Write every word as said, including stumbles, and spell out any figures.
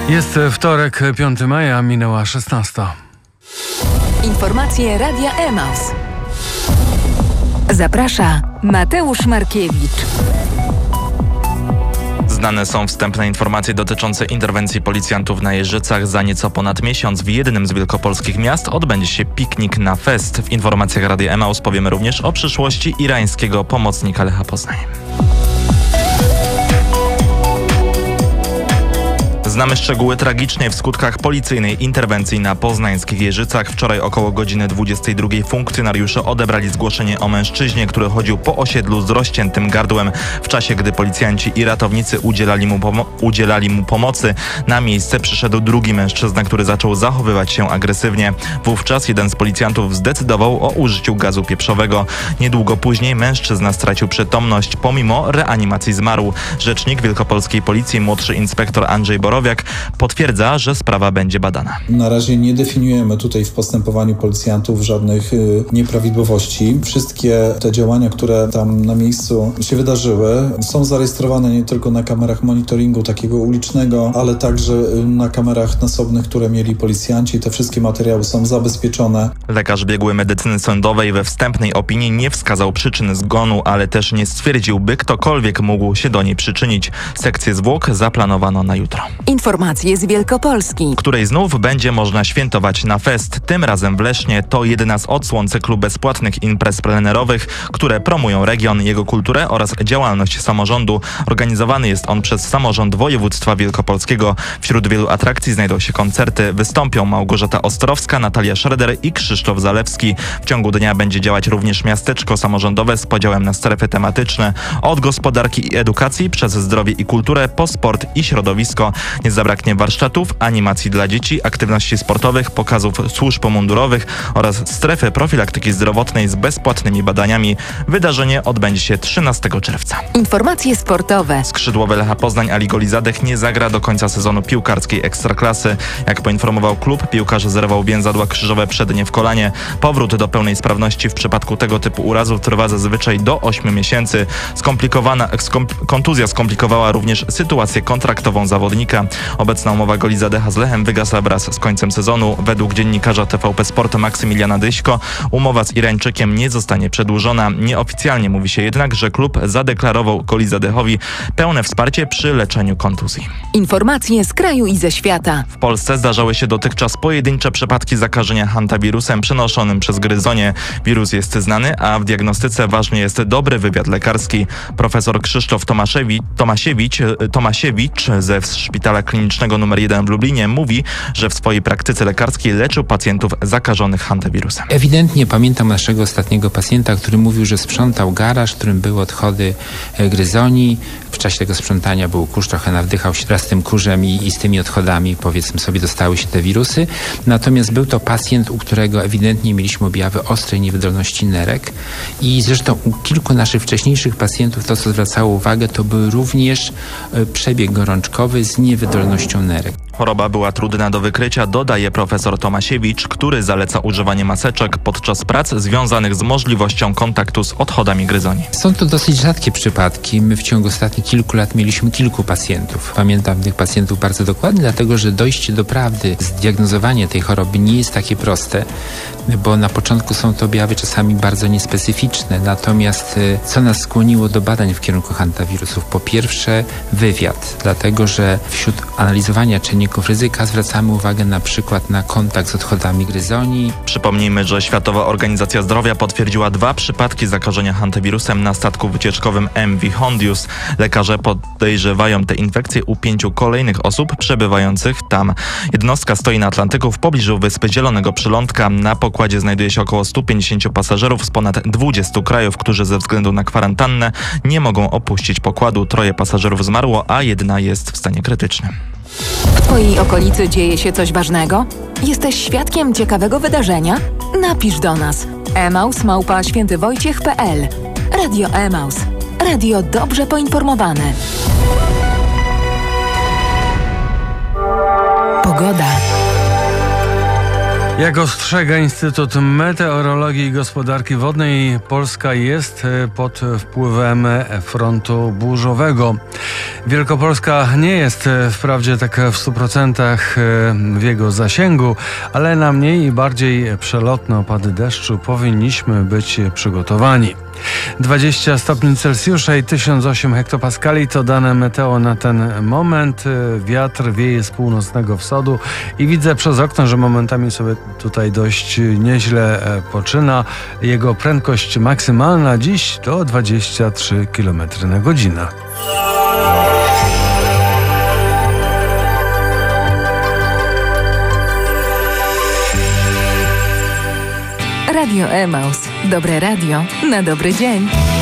Jest wtorek, piątego maja, minęła szesnasta. Informacje Radia Emaus. Zaprasza Mateusz Markiewicz. Znane są wstępne informacje dotyczące interwencji policjantów na Jeżycach. Za nieco ponad miesiąc w jednym z wielkopolskich miast odbędzie się piknik na fest. W informacjach Radia Emaus powiemy również o przyszłości irańskiego pomocnika Lecha Poznań. Znamy szczegóły tragicznej w skutkach policyjnej interwencji na poznańskich Jeżycach. Wczoraj około godziny dwudziestej drugiej funkcjonariusze odebrali zgłoszenie o mężczyźnie, który chodził po osiedlu z rozciętym gardłem. W czasie, gdy policjanci i ratownicy udzielali mu, pomo- udzielali mu pomocy, na miejsce przyszedł drugi mężczyzna, który zaczął zachowywać się agresywnie. Wówczas jeden z policjantów zdecydował o użyciu gazu pieprzowego. Niedługo później mężczyzna stracił przytomność. Pomimo reanimacji zmarł. Rzecznik Wielkopolskiej Policji, młodszy inspektor Andrzej Borowiak, potwierdza, że sprawa będzie badana. Na razie nie definiujemy tutaj w postępowaniu policjantów żadnych y, nieprawidłowości. Wszystkie te działania, które tam na miejscu się wydarzyły, są zarejestrowane nie tylko na kamerach monitoringu takiego ulicznego, ale także na kamerach nasobnych, które mieli policjanci. Te wszystkie materiały są zabezpieczone. Lekarz biegły medycyny sądowej we wstępnej opinii nie wskazał przyczyny zgonu, ale też nie stwierdził, by ktokolwiek mógł się do niej przyczynić. Sekcję zwłok zaplanowano na jutro. Informacje z Wielkopolski, w której znów będzie można świętować na fest. Tym razem w Lesznie. To jedyna z odsłon cyklu bezpłatnych imprez plenerowych, które promują region, jego kulturę oraz działalność samorządu. Organizowany jest on przez samorząd województwa wielkopolskiego. Wśród wielu atrakcji znajdą się koncerty. Wystąpią Małgorzata Ostrowska, Natalia Schroeder i Krzysztof Zalewski. W ciągu dnia będzie działać również miasteczko samorządowe z podziałem na strefy tematyczne. Od gospodarki i edukacji przez zdrowie i kulturę po sport i środowisko. Nie zabraknie warsztatów, animacji dla dzieci, aktywności sportowych, pokazów służb mundurowych oraz strefy profilaktyki zdrowotnej z bezpłatnymi badaniami. Wydarzenie odbędzie się trzynastego czerwca. Informacje sportowe. Skrzydłowy Lecha Poznań Ali Golizadeh nie zagra do końca sezonu piłkarskiej Ekstraklasy. Jak poinformował klub, piłkarz zerwał więzadła krzyżowe przednie w kolanie. Powrót do pełnej sprawności w przypadku tego typu urazów trwa zazwyczaj do ośmiu miesięcy. Skomplikowana, skomp- kontuzja skomplikowała również sytuację kontraktową zawodnika. Obecna umowa Golizadeha z Lechem wygasa wraz z końcem sezonu. Według dziennikarza T V P Sport Maksymiliana Dyśko umowa z Irańczykiem nie zostanie przedłużona. Nieoficjalnie mówi się jednak, że klub zadeklarował Golizadehowi pełne wsparcie przy leczeniu kontuzji. Informacje z kraju i ze świata. W Polsce zdarzały się dotychczas pojedyncze przypadki zakażenia hantawirusem przenoszonym przez gryzonie. Wirus jest znany, a w diagnostyce ważny jest dobry wywiad lekarski. Profesor Krzysztof Tomaszewicz, Tomasiewicz, Tomasiewicz ze Szpitala Klinicznego numer jeden w Lublinie mówi, że w swojej praktyce lekarskiej leczył pacjentów zakażonych hantawirusem. Ewidentnie pamiętam naszego ostatniego pacjenta, który mówił, że sprzątał garaż, w którym były odchody gryzoni. W czasie tego sprzątania był kurz, trochę nawdychał się raz z tym kurzem i, i z tymi odchodami, powiedzmy sobie, dostały się te wirusy. Natomiast był to pacjent, u którego ewidentnie mieliśmy objawy ostrej niewydolności nerek i zresztą u kilku naszych wcześniejszych pacjentów to, co zwracało uwagę, to był również przebieg gorączkowy z niewydolnością nerek. Choroba była trudna do wykrycia, dodaje profesor Tomasiewicz, który zaleca używanie maseczek podczas prac związanych z możliwością kontaktu z odchodami gryzoni. Są to dosyć rzadkie przypadki. My w ciągu ostatnich kilku lat mieliśmy kilku pacjentów. Pamiętam tych pacjentów bardzo dokładnie, dlatego że dojście do prawdy, zdiagnozowanie tej choroby nie jest takie proste, bo na początku są to objawy czasami bardzo niespecyficzne. Natomiast co nas skłoniło do badań w kierunku hantawirusów? Po pierwsze wywiad, dlatego że wśród analizowania czynników ryzyka zwracamy uwagę na przykład na kontakt z odchodami gryzoni. Przypomnijmy, że Światowa Organizacja Zdrowia potwierdziła dwa przypadki zakażenia hantawirusem na statku wycieczkowym M V Hondius. Lekarze podejrzewają te infekcje u pięciu kolejnych osób przebywających tam. Jednostka stoi na Atlantyku w pobliżu Wyspy Zielonego Przylądka. Na pokładzie znajduje się około stu pięćdziesięciu pasażerów z ponad dwudziestu krajów, którzy ze względu na kwarantannę nie mogą opuścić pokładu. Troje pasażerów zmarło, a jedna jest w stanie krytycznym. W Twojej okolicy dzieje się coś ważnego? Jesteś świadkiem ciekawego wydarzenia? Napisz do nas. emaus małpa świętywojciech kropka p l. Radio Emaus. Radio dobrze poinformowane. Pogoda. Jak ostrzega Instytut Meteorologii i Gospodarki Wodnej, Polska jest pod wpływem frontu burzowego. Wielkopolska nie jest wprawdzie tak w stu procentach w jego zasięgu, ale na mniej i bardziej przelotne opady deszczu powinniśmy być przygotowani. dwadzieścia stopni Celsjusza i tysiąc osiem hektopaskali to dane meteo na ten moment. Wiatr wieje z północnego wschodu i widzę przez okno, że momentami sobie tutaj dość nieźle poczyna. Jego prędkość maksymalna dziś to dwadzieścia trzy kilometry na godzinę. Radio Emaus. Dobre radio na dobry dzień.